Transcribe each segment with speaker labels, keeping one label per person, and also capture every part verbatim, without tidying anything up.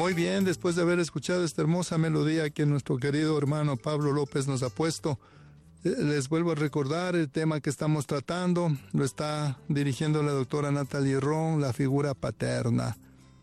Speaker 1: Muy bien, después de haber escuchado esta hermosa melodía que nuestro querido hermano Pablo López nos ha puesto, les vuelvo a recordar el tema que estamos tratando. Lo está dirigiendo la doctora Natalie Ron, la figura paterna,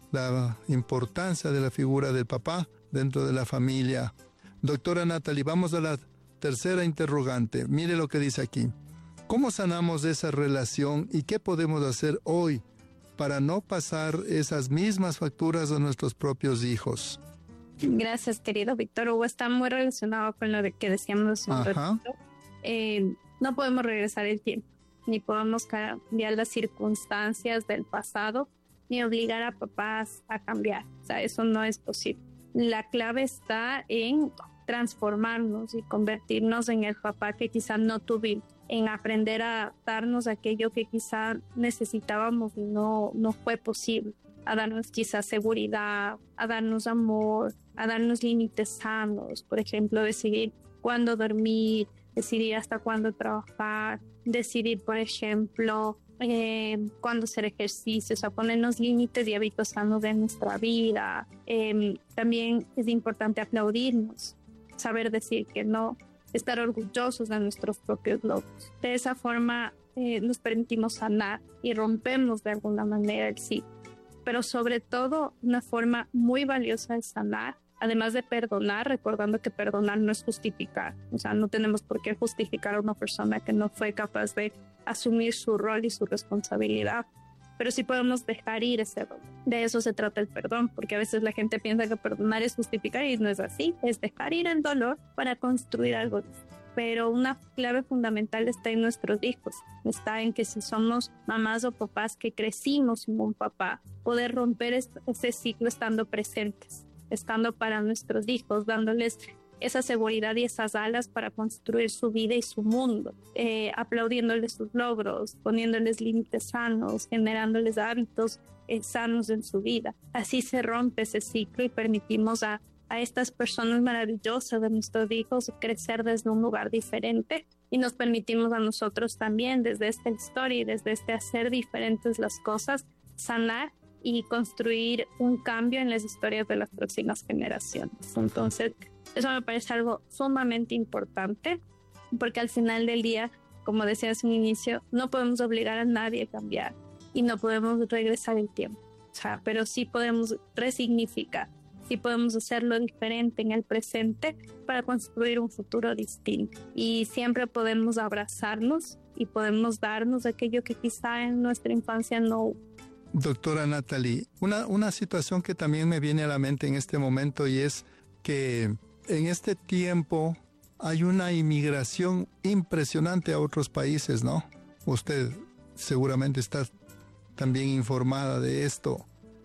Speaker 1: la importancia de la figura del papá dentro de la familia. Doctora Natalie, vamos a la tercera interrogante. Mire lo que dice aquí. ¿Cómo sanamos esa relación y qué podemos hacer hoy para no pasar esas mismas facturas a nuestros propios hijos?
Speaker 2: Gracias, querido Víctor Hugo. Está muy relacionado con lo de que decíamos hace un ratito. Eh, no podemos regresar el tiempo, ni podemos cambiar las circunstancias del pasado, ni obligar a papás a cambiar. O sea, eso no es posible. La clave está en transformarnos y convertirnos en el papá que quizá no tuvimos, en aprender a darnos aquello que quizá necesitábamos y no, no fue posible, a darnos quizá seguridad, a darnos amor, a darnos límites sanos, por ejemplo, decidir cuándo dormir, decidir hasta cuándo trabajar, decidir, por ejemplo, eh, cuándo hacer ejercicio, o sea, ponernos límites y hábitos sanos de nuestra vida. Eh, también es importante aplaudirnos, saber decir que no, estar orgullosos de nuestros propios logros. De esa forma eh, nos permitimos sanar y rompemos de alguna manera el ciclo. Pero sobre todo, una forma muy valiosa de sanar, además de perdonar, recordando que perdonar no es justificar. O sea, no tenemos por qué justificar a una persona que no fue capaz de asumir su rol y su responsabilidad. Pero sí podemos dejar ir ese dolor. De eso se trata el perdón, porque a veces la gente piensa que perdonar es justificar y no es así. Es dejar ir el dolor para construir algo. Pero una clave fundamental está en nuestros hijos. Está en que si somos mamás o papás que crecimos sin un papá, poder romper ese ciclo estando presentes, estando para nuestros hijos, dándoles esa seguridad y esas alas para construir su vida y su mundo, eh, aplaudiéndoles sus logros, poniéndoles límites sanos, generándoles hábitos eh, sanos en su vida. Así se rompe ese ciclo y permitimos a, a estas personas maravillosas de nuestros hijos crecer desde un lugar diferente, y nos permitimos a nosotros también desde esta historia y desde este hacer diferentes las cosas, sanar y construir un cambio en las historias de las próximas generaciones. Entonces, eso me parece algo sumamente importante, porque al final del día, como decía hace un inicio, no podemos obligar a nadie a cambiar y no podemos regresar el tiempo. O sea, pero sí podemos resignificar, sí podemos hacerlo diferente en el presente para construir un futuro distinto. Y siempre podemos abrazarnos y podemos darnos aquello que quizá en nuestra infancia no hubo.
Speaker 1: Doctora Natalie, una, una situación que también me viene a la mente en este momento, y es que en este tiempo hay una inmigración impresionante a otros países, ¿no? Usted seguramente está también informada de esto.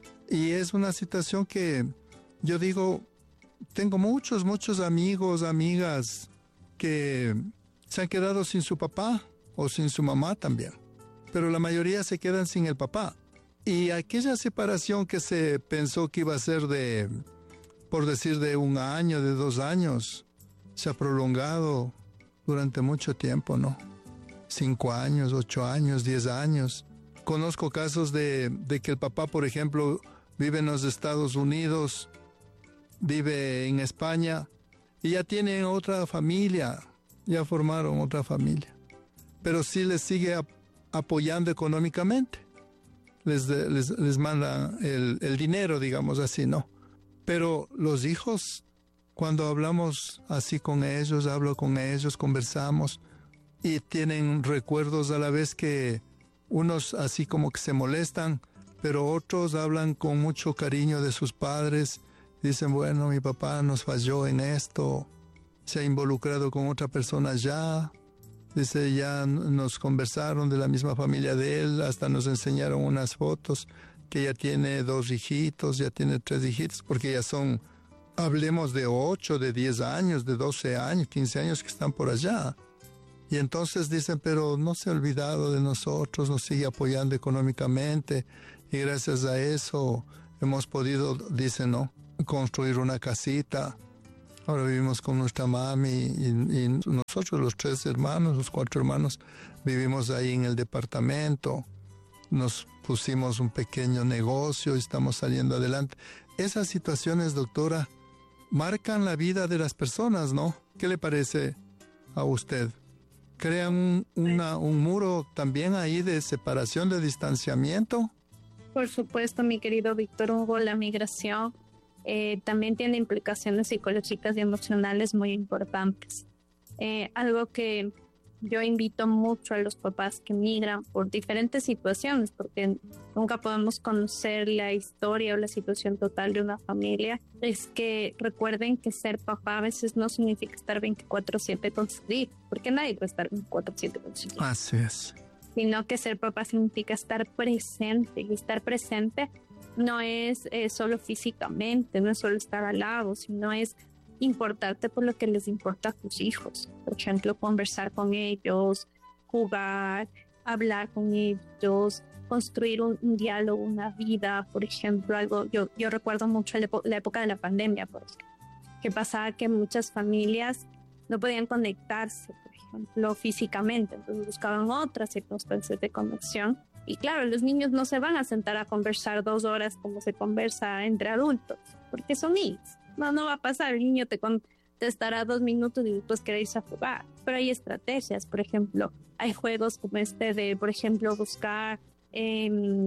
Speaker 1: Y es una situación que yo digo, tengo muchos, muchos amigos, amigas que se han quedado sin su papá o sin su mamá también. Pero la mayoría se quedan sin el papá. Y aquella separación que se pensó que iba a ser de, por decir, de un año, de dos años, se ha prolongado durante mucho tiempo, ¿no? Cinco años, ocho años, diez años. Conozco casos de, de que el papá, por ejemplo, vive en los Estados Unidos, vive en España, y ya tienen otra familia, ya formaron otra familia. Pero sí les sigue ap- apoyando económicamente. Les, les, les mandan el, el dinero, digamos así, ¿no? Pero los hijos, cuando hablamos así con ellos, hablo con ellos, conversamos, y tienen recuerdos a la vez que unos así como que se molestan, pero otros hablan con mucho cariño de sus padres. Dicen, bueno, mi papá nos falló en esto, se ha involucrado con otra persona ya. Dice, ya nos conversaron de la misma familia de él, hasta nos enseñaron unas fotos, que ya tiene dos hijitos, ya tiene tres hijitos, porque ya son, hablemos de ocho, de diez años, de doce años, quince años que están por allá. Y entonces dicen, pero no se ha olvidado de nosotros, nos sigue apoyando económicamente, y gracias a eso hemos podido, dicen, ¿no?, construir una casita. Ahora vivimos con nuestra mami y, y nosotros, los tres hermanos, los cuatro hermanos, vivimos ahí en el departamento. nos pusimos un pequeño negocio y estamos saliendo adelante. Esas situaciones, doctora, marcan la vida de las personas, ¿no? ¿Qué le parece a usted? ¿Crean un, una, un muro también ahí de separación, de distanciamiento?
Speaker 2: Por supuesto, mi querido Víctor Hugo, la migración eh, también tiene implicaciones psicológicas y emocionales muy importantes. Eh, algo que yo invito mucho a los papás que migran por diferentes situaciones, porque nunca podemos conocer la historia o la situación total de una familia, es que recuerden que ser papá a veces no significa estar veinticuatro siete con su hijo, porque nadie puede estar veinticuatro siete con su hijo.
Speaker 1: Así es.
Speaker 2: Sino que ser papá significa estar presente, y estar presente no es eh, solo físicamente, no es solo estar al lado, sino es importarte por lo que les importa a tus hijos. Por ejemplo, conversar con ellos, jugar, hablar con ellos, construir un, un diálogo, una vida. Por ejemplo, algo yo, yo recuerdo mucho la, la época de la pandemia, por ejemplo, que pasaba que muchas familias no podían conectarse, por ejemplo, físicamente, entonces buscaban otras circunstancias de conexión. Y claro, los niños no se van a sentar a conversar dos horas como se conversa entre adultos, porque son niños. No, no va a pasar. El niño te contestará dos minutos y después quiere irse a jugar. Pero hay estrategias, por ejemplo, hay juegos como este de, por ejemplo, buscar eh,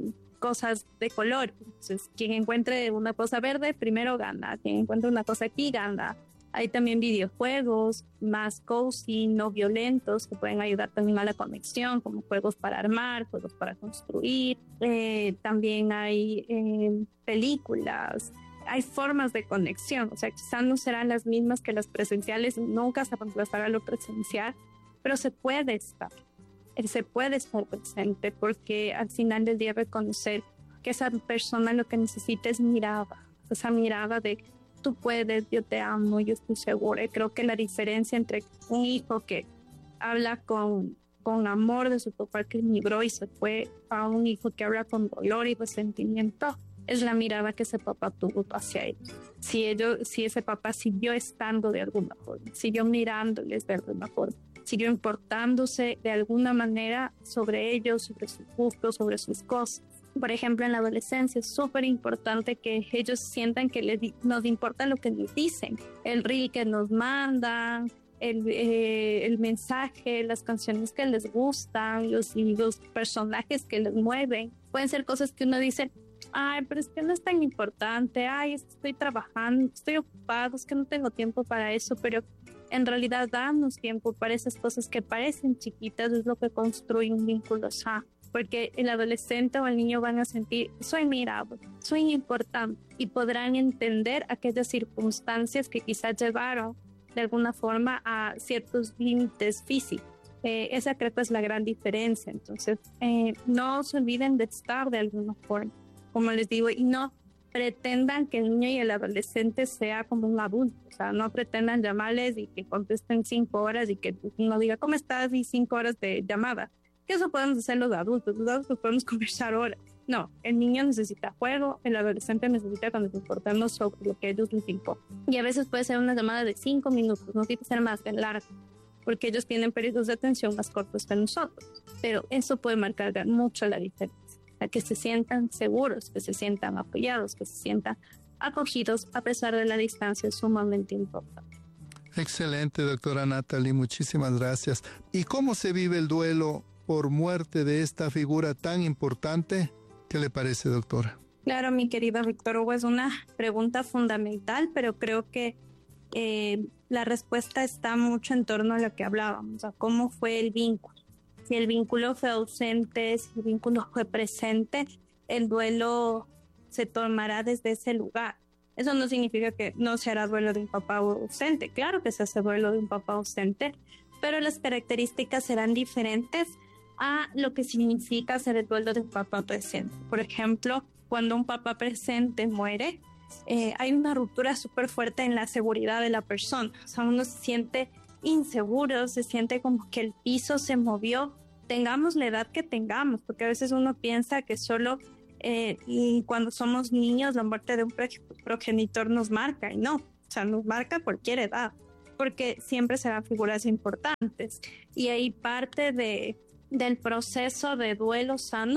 Speaker 2: cosas de color. Entonces, quien encuentre una cosa verde, primero gana. Quien encuentre una cosa aquí, gana. Hay también videojuegos más cozy, no violentos, que pueden ayudar también a la conexión, como juegos para armar, juegos para construir. Eh, también hay eh, películas. Hay formas de conexión, o sea, quizás no serán las mismas que las presenciales, nunca se reemplazará lo presencial, pero se puede estar, se puede estar presente, porque al final del día reconocer que esa persona lo que necesita es mirada, esa mirada de tú puedes, yo te amo, yo estoy segura. Y creo que la diferencia entre un hijo que habla con, con amor de su papá que migró y se fue, a un hijo que habla con dolor y resentimiento, es la mirada que ese papá tuvo hacia ellos. Si, ellos, si ese papá siguió estando de alguna forma, siguió mirándoles de alguna forma, siguió importándose de alguna manera sobre ellos, sobre sus gustos, sobre sus cosas. Por ejemplo, en la adolescencia es súper importante que ellos sientan que les, nos importa lo que nos dicen, el reel que nos mandan, el, eh, el mensaje, las canciones que les gustan, los, los personajes que les mueven. Pueden ser cosas que uno dice, ay, pero es que no es tan importante, ay, es que estoy trabajando, estoy ocupado, es que no tengo tiempo para eso, pero en realidad darnos tiempo para esas cosas que parecen chiquitas es lo que construye un vínculo sano, porque el adolescente o el niño van a sentir, soy mirado, soy importante, y podrán entender aquellas circunstancias que quizás llevaron de alguna forma a ciertos límites físicos. Eh, esa creo que es la gran diferencia. Entonces, eh, no se olviden de estar de alguna forma, como les digo, y no pretendan que el niño y el adolescente sea como un adulto. O sea, no pretendan llamarles y que contesten cinco horas y que uno diga, ¿cómo estás? Y cinco horas de llamada. Que eso podemos hacer los adultos. Los adultos podemos conversar horas. No, el niño necesita juego, el adolescente necesita que nos importemos sobre lo que ellos les importa. Y a veces puede ser una llamada de cinco minutos, no tiene que ser más bien larga, porque ellos tienen periodos de atención más cortos que nosotros. Pero eso puede marcar mucho la diferencia. A que se sientan seguros, que se sientan apoyados, que se sientan acogidos a pesar de la distancia, es sumamente importante.
Speaker 1: Excelente, doctora Natalie, muchísimas gracias. ¿Y cómo se vive el duelo por muerte de esta figura tan importante? ¿Qué le parece, doctora?
Speaker 2: Claro, mi querido Víctor Hugo, es una pregunta fundamental, pero creo que eh, la respuesta está mucho en torno a lo que hablábamos, a cómo fue el vínculo. Si el vínculo fue ausente, si el vínculo fue presente, el duelo se tomará desde ese lugar. Eso no significa que no se hará duelo de un papá ausente. Claro que se hace duelo de un papá ausente, pero las características serán diferentes a lo que significa hacer el duelo de un papá presente. Por ejemplo, cuando un papá presente muere, eh, hay una ruptura súper fuerte en la seguridad de la persona. O sea, uno se siente inseguro, se siente como que el piso se movió, tengamos la edad que tengamos, porque a veces uno piensa que solo eh, y cuando somos niños la muerte de un progenitor nos marca, y no, o sea, nos marca cualquier edad, porque siempre serán figuras importantes, y ahí parte de, del proceso de duelo sano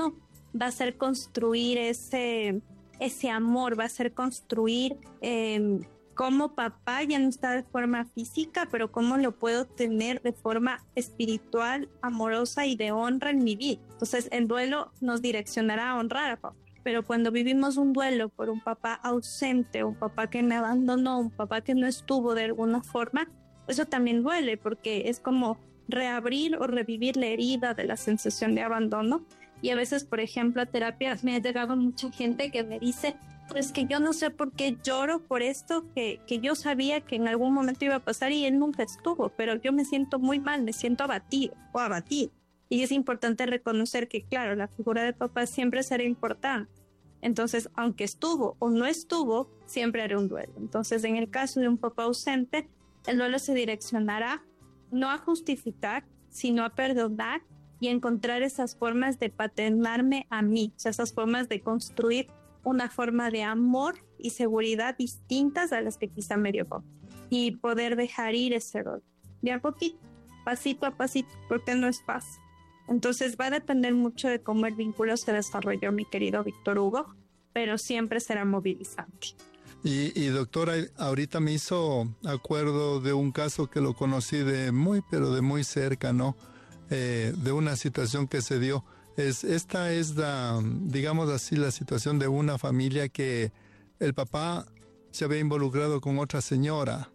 Speaker 2: va a ser construir ese, ese amor, va a ser construir eh, cómo papá ya no está de forma física, pero cómo lo puedo tener de forma espiritual, amorosa y de honra en mi vida. Entonces el duelo nos direccionará a honrar a papá. Pero cuando vivimos un duelo por un papá ausente, un papá que me abandonó, un papá que no estuvo de alguna forma, eso también duele porque es como reabrir o revivir la herida de la sensación de abandono. Y a veces, por ejemplo, a terapia me ha llegado mucha gente que me dice, pues que yo no sé por qué lloro por esto, que, que yo sabía que en algún momento iba a pasar y él nunca estuvo, pero yo me siento muy mal, me siento abatido o abatido. Y es importante reconocer que, claro, la figura de papá siempre será importante. Entonces, aunque estuvo o no estuvo, siempre hará un duelo. Entonces, en el caso de un papá ausente, el duelo se direccionará no a justificar, sino a perdonar y encontrar esas formas de paternarme a mí, o sea, esas formas de construir una forma de amor y seguridad distintas a las que quizá me dio papá. Y poder dejar ir ese dolor. De a poquito, pasito a pasito, porque no es fácil. Entonces va a depender mucho de cómo el vínculo se desarrolló, mi querido Víctor Hugo, pero siempre será movilizante.
Speaker 1: Y, y doctora, ahorita me hizo acuerdo de un caso que lo conocí de muy, pero de muy cerca, ¿no? Eh, de una situación que se dio. Es, esta es la, digamos así, la situación de una familia que el papá se había involucrado con otra señora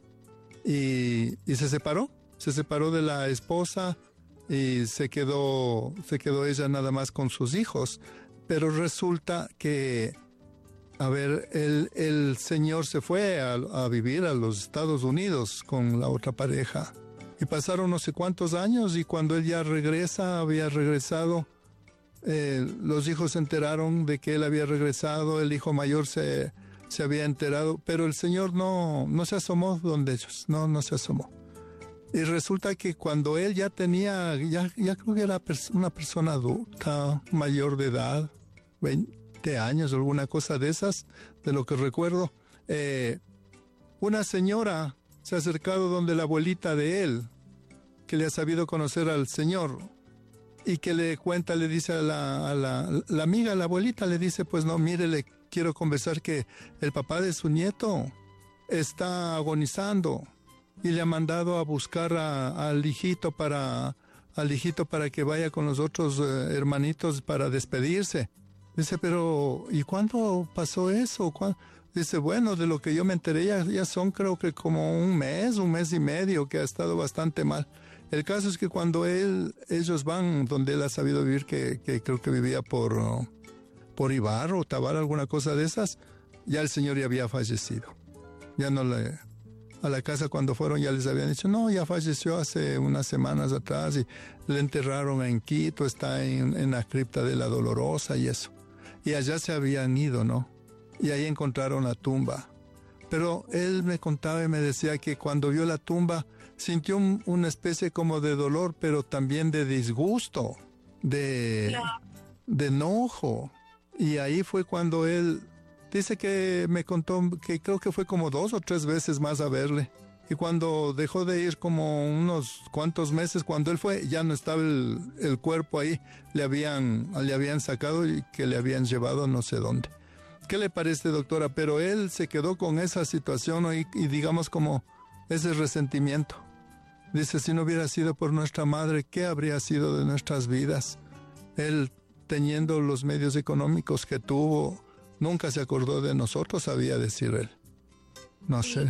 Speaker 1: y, y se separó, se separó de la esposa y se quedó, se quedó ella nada más con sus hijos. Pero resulta que, a ver, el, el señor se fue a, a vivir a los Estados Unidos con la otra pareja. Y pasaron no sé cuántos años y cuando él ya regresa, había regresado, eh, los hijos se enteraron de que él había regresado, el hijo mayor se, se había enterado, pero el señor no, no se asomó donde ellos, no, no se asomó. Y resulta que cuando él ya tenía, ya, ya creo que era pers- una persona adulta, mayor de edad, veinte años o alguna cosa de esas, de lo que recuerdo, eh, una señora se ha acercado donde la abuelita de él, que le ha sabido conocer al señor, y que le cuenta, le dice a la, a la, la amiga, la abuelita, le dice, pues no, mire, le quiero conversar que el papá de su nieto está agonizando y le ha mandado a buscar a, al hijito para, al hijito para que vaya con los otros eh, hermanitos para despedirse. Dice, pero ¿y cuándo pasó eso? ¿Cuándo? Dice, bueno, de lo que yo me enteré ya, ya son creo que como un mes, un mes y medio que ha estado bastante mal. El caso es que cuando él, ellos van donde él ha sabido vivir, que, que creo que vivía por, uh, por Ibar o Tabar, alguna cosa de esas, ya el señor ya había fallecido. Ya no le... A la casa cuando fueron ya les habían dicho, no, ya falleció hace unas semanas atrás y le enterraron en Quito, está en, en la cripta de la Dolorosa y eso. Y allá se habían ido, ¿no? Y ahí encontraron la tumba. Pero él me contaba y me decía que cuando vio la tumba sintió un, una especie como de dolor, pero también de disgusto, de, de enojo. Y ahí fue cuando él... Dice que me contó que creo que fue como dos o tres veces más a verle. Y cuando dejó de ir como unos cuantos meses, cuando él fue, ya no estaba el, el cuerpo ahí. Le habían, le habían sacado y que le habían llevado no sé dónde. ¿Qué le parece, doctora? Pero él se quedó con esa situación, ¿no? y, y digamos como ese resentimiento. Dice, si no hubiera sido por nuestra madre, ¿qué habría sido de nuestras vidas? Él, teniendo los medios económicos que tuvo... Nunca se acordó de nosotros, sabía decir él. No sé.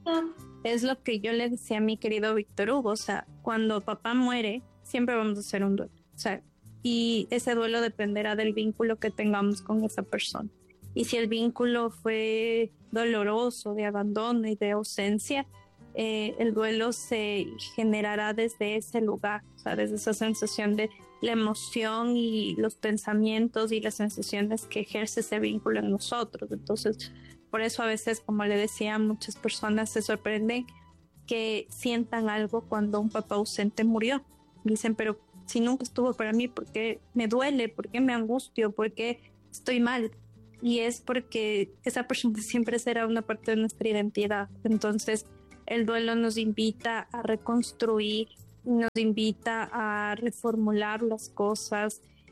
Speaker 2: Es lo que yo le decía a mi querido Víctor Hugo. O sea, cuando papá muere, siempre vamos a hacer un duelo. O sea, y ese duelo dependerá del vínculo que tengamos con esa persona. Y si el vínculo fue doloroso, de abandono y de ausencia, eh, el duelo se generará desde ese lugar. O sea, desde esa sensación de la emoción y los pensamientos y las sensaciones que ejerce ese vínculo en nosotros. Entonces, por eso a veces, como le decía, muchas personas se sorprenden que sientan algo cuando un papá ausente murió. Dicen, pero si nunca estuvo para mí, ¿por qué me duele? ¿Por qué me angustio? ¿Por qué estoy mal? Y es porque esa persona siempre será una parte de nuestra identidad. Entonces, el duelo nos invita a reconstruir, nos invita a reformular las cosas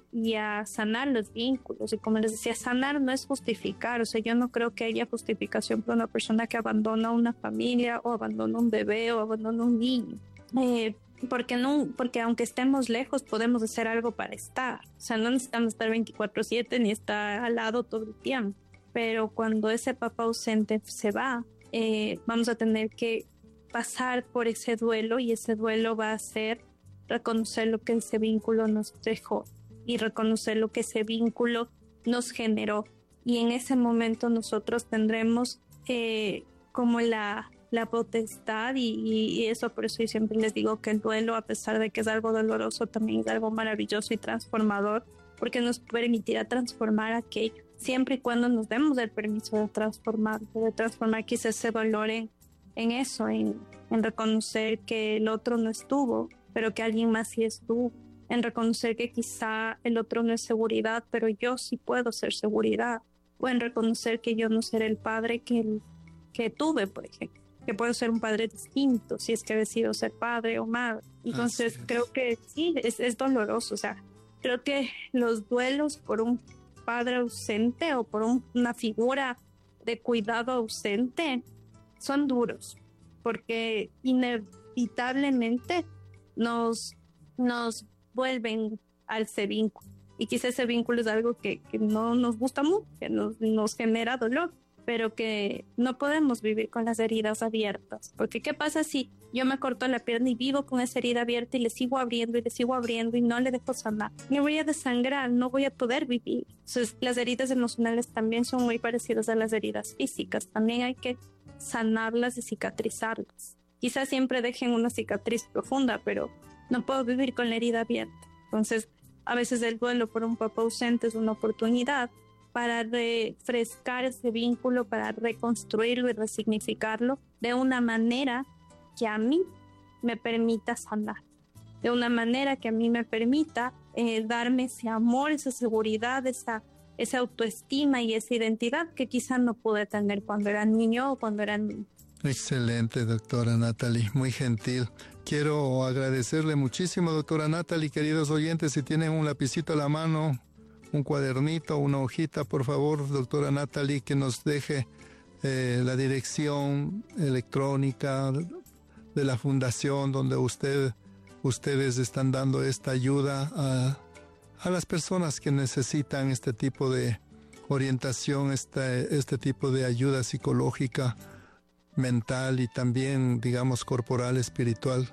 Speaker 2: y a sanar los vínculos. Y como les decía, sanar no es justificar. O sea, yo no creo que haya justificación para una persona que abandona una familia o abandona un bebé o abandona un niño. Eh, porque, no, porque aunque estemos lejos podemos hacer algo para estar. O sea, no necesitamos estar veinticuatro siete ni estar al lado todo el tiempo. Pero cuando ese papá ausente se va, eh, vamos a tener que pasar por ese duelo, y ese duelo va a ser reconocer lo que ese vínculo nos dejó y reconocer lo que ese vínculo nos generó. Y en ese momento nosotros tendremos eh, como la, la potestad y, y eso, por eso yo siempre les digo que el duelo, a pesar de que es algo doloroso, también es algo maravilloso y transformador, porque nos permitirá transformar aquello, siempre y cuando nos demos el permiso de transformar, de transformar quizás ese dolor en, en eso, en, en reconocer que el otro no estuvo, pero que alguien más sí estuvo, en reconocer que quizá el otro no es seguridad, pero yo sí puedo ser seguridad, o en reconocer que yo no seré el padre que, que tuve, por ejemplo, que puedo ser un padre distinto si es que decido ser padre o madre. Entonces es. creo que sí, es, es doloroso. O sea, creo que los duelos por un padre ausente o por un, una figura de cuidado ausente son duros, porque inevitablemente nos, nos vuelven a ese vínculo. Y quizá ese vínculo es algo que, que no nos gusta mucho, que nos, nos genera dolor, pero que no podemos vivir con las heridas abiertas. Porque ¿qué pasa si yo me corto la pierna y vivo con esa herida abierta y le sigo abriendo y le sigo abriendo y no le dejo sanar? Me voy a desangrar, no voy a poder vivir. Entonces, las heridas emocionales también son muy parecidas a las heridas físicas. También hay que sanarlas y cicatrizarlas. Quizás siempre dejen una cicatriz profunda, pero no puedo vivir con la herida abierta. Entonces, a veces el duelo por un papá ausente es una oportunidad para refrescar ese vínculo, para reconstruirlo y resignificarlo de una manera que a mí me permita sanar, de una manera que a mí me permita eh, darme ese amor, esa seguridad, esa, esa autoestima y esa identidad que quizá no pude tener cuando era niño o cuando era niño.
Speaker 1: Excelente, doctora Natalie, muy gentil. Quiero agradecerle muchísimo, doctora Natalie. Queridos oyentes, si tienen un lapicito a la mano, un cuadernito, una hojita, por favor, doctora Natalie, que nos deje eh, la dirección electrónica de la fundación donde usted, ustedes están dando esta ayuda a, a las personas que necesitan este tipo de orientación, este, este tipo de ayuda psicológica, mental y también, digamos, corporal, espiritual,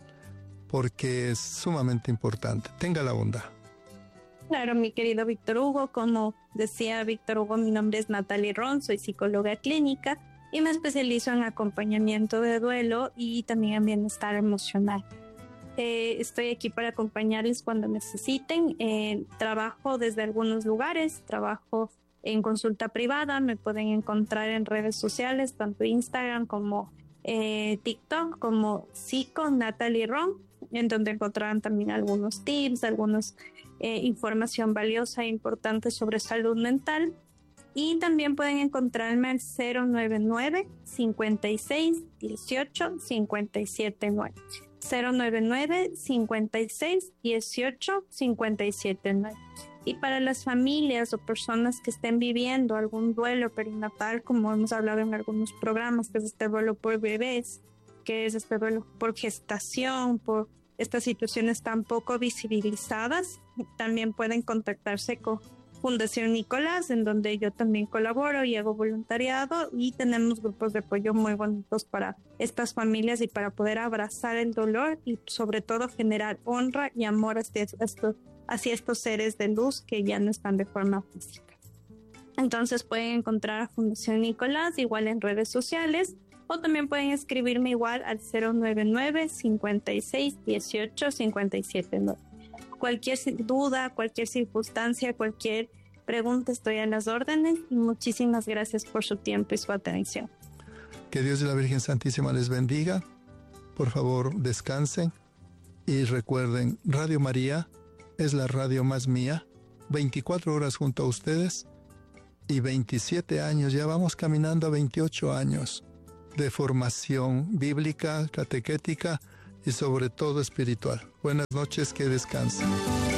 Speaker 1: porque es sumamente importante. Tenga la bondad.
Speaker 2: Claro, mi querido Víctor Hugo, como decía Víctor Hugo, mi nombre es Natalie Ron, soy psicóloga clínica y me especializo en acompañamiento de duelo y también en bienestar emocional. Eh, estoy aquí para acompañarles cuando necesiten. Eh, trabajo desde algunos lugares, trabajo en consulta privada, me pueden encontrar en redes sociales, tanto Instagram como eh, TikTok, como Psico Natalie Ron, en donde encontrarán también algunos tips, algunos eh, información valiosa e importante sobre salud mental. Y también pueden encontrarme al cero nueve nueve, cincuenta y seis, dieciocho, cincuenta y siete nueve. cero nueve nueve, cincuenta y seis, dieciocho, cincuenta y siete nueve. Y para las familias o personas que estén viviendo algún duelo perinatal, como hemos hablado en algunos programas, que es este duelo por bebés, que es este duelo por gestación, por estas situaciones tan poco visibilizadas, también pueden contactarse con Fundación Nicolás, en donde yo también colaboro y hago voluntariado, y tenemos grupos de apoyo muy bonitos para estas familias y para poder abrazar el dolor y sobre todo generar honra y amor hacia estos, hacia estos seres de luz que ya no están de forma física. Entonces pueden encontrar a Fundación Nicolás igual en redes sociales, o también pueden escribirme igual al cero nueve nueve, cincuenta y seis, dieciocho, cincuenta y siete nueve. Cualquier duda, cualquier circunstancia, cualquier pregunta, estoy a las órdenes, y muchísimas gracias por su tiempo y su atención.
Speaker 1: Que Dios y la Virgen Santísima les bendiga. Por favor, descansen y recuerden, Radio María es la radio más mía, veinticuatro horas junto a ustedes y veintisiete años, ya vamos caminando a veintiocho años de formación bíblica, catequética y sobre todo espiritual. Buenas noches, que descansen.